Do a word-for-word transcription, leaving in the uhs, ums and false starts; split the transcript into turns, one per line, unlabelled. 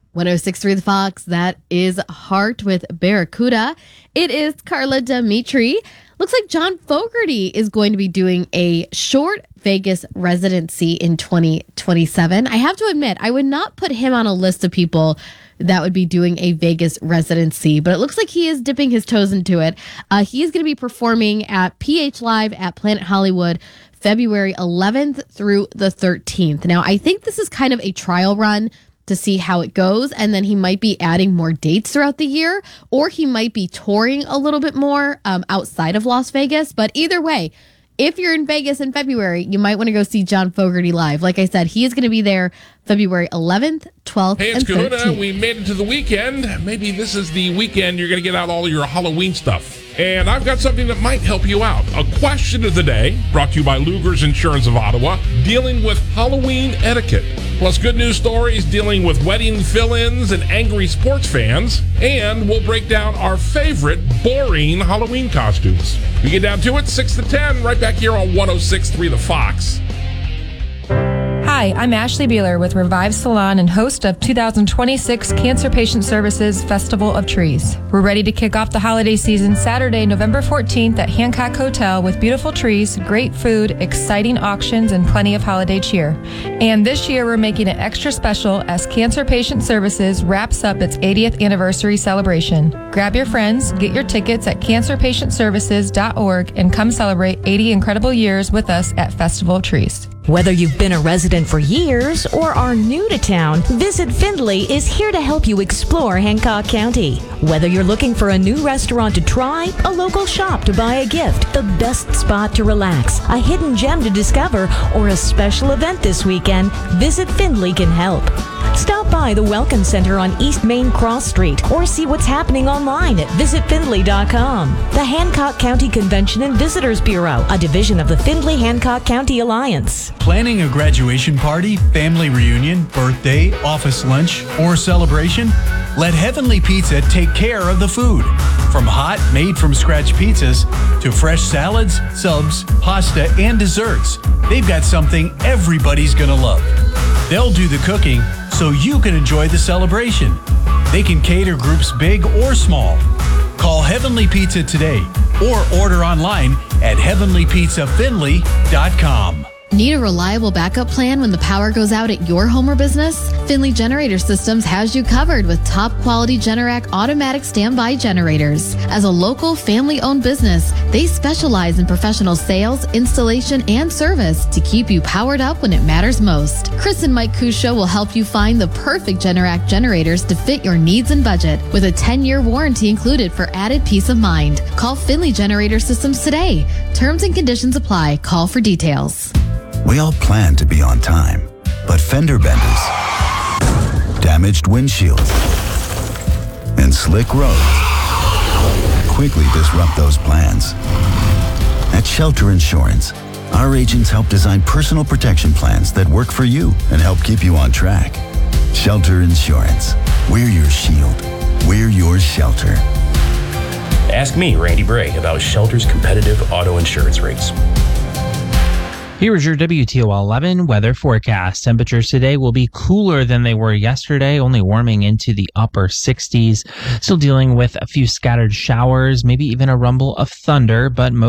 one oh six point three The Fox, that is Heart with Barracuda. It is Carla Dimitri. Looks like John Fogerty is going to be doing a short Vegas residency in twenty twenty-seven. I have to admit, I would not put him on a list of people that would be doing a Vegas residency, but it looks like he is dipping his toes into it. Uh, he is going to be performing at P H Live at Planet Hollywood February eleventh through the thirteenth. Now, I think this is kind of a trial run to see how it goes, and then he might be adding more dates throughout the year, or he might be touring a little bit more um, outside of Las Vegas. But either way, if you're in Vegas in February, you might want to go see John Fogerty live. Like I said, he is going to be there February eleventh, twelfth,
hey, it's
and
Kahuna.
thirteenth.
We made it to the weekend. Maybe this is the weekend you're going to get out all your Halloween stuff. And I've got something that might help you out. A question of the day, brought to you by Luger's Insurance of Ottawa, dealing with Halloween etiquette. Plus good news stories dealing with wedding fill-ins and angry sports fans. And we'll break down our favorite boring Halloween costumes. We get down to it, six to ten, right back here on one oh six point three The Fox.
Hi, I'm Ashley Beeler with Revive Salon and host of two thousand twenty-six Cancer Patient Services Festival of Trees. We're ready to kick off the holiday season Saturday, November fourteenth at Hancock Hotel with beautiful trees, great food, exciting auctions, and plenty of holiday cheer. And this year we're making it extra special as Cancer Patient Services wraps up its eightieth anniversary celebration. Grab your friends, get your tickets at cancer patient services dot org, and come celebrate eighty incredible years with us at Festival of Trees.
Whether you've been a resident for years or are new to town, Visit Findlay is here to help you explore Hancock County. Whether you're looking for a new restaurant to try, a local shop to buy a gift, the best spot to relax, a hidden gem to discover, or a special event this weekend, Visit Findlay can help. Stop by the Welcome Center on East Main Cross Street or see what's happening online at visit findlay dot com. The Hancock County Convention and Visitors Bureau, a division of the Findlay-Hancock County Alliance.
Planning a graduation party, family reunion, birthday, office lunch, or celebration? Let Heavenly Pizza take care of the food. From hot, made-from-scratch pizzas to fresh salads, subs, pasta, and desserts, they've got something everybody's gonna love. They'll do the cooking so you can enjoy the celebration. They can cater groups big or small. Call Heavenly Pizza today or order online at heavenly pizza findlay dot com.
Need a reliable backup plan when the power goes out at your home or business? Findlay Generator Systems has you covered with top quality Generac automatic standby generators. As a local family-owned business, they specialize in professional sales, installation, and service to keep you powered up when it matters most. Chris and Mike Cusho will help you find the perfect Generac generators to fit your needs and budget, with a ten-year warranty included for added peace of mind. Call Findlay Generator Systems today. Terms and conditions apply. Call for details.
We all plan to be on time, but fender benders, damaged windshields, and slick roads quickly disrupt those plans. At Shelter Insurance, our agents help design personal protection plans that work for you and help keep you on track. Shelter Insurance. We're your shield. We're your shelter.
Ask me, Randy Bray, about Shelter's competitive auto insurance rates.
Here is your W T O eleven weather forecast. Temperatures today will be cooler than they were yesterday, only warming into the upper sixties. Still dealing with a few scattered showers, maybe even a rumble of thunder, but most